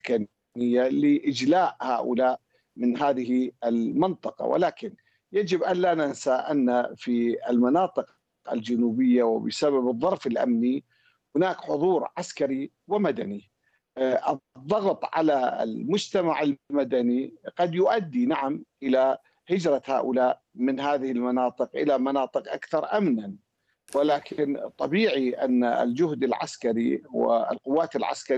سكنية لإجلاء هؤلاء من هذه المنطقة. ولكن يجب أن لا ننسى أن في المناطق الجنوبية وبسبب الظرف الأمني هناك حضور عسكري ومدني. الضغط على المجتمع المدني قد يؤدي نعم إلى هجرة هؤلاء من هذه المناطق إلى مناطق أكثر أمنا، ولكن طبيعي أن الجهد العسكري والقوات العسكرية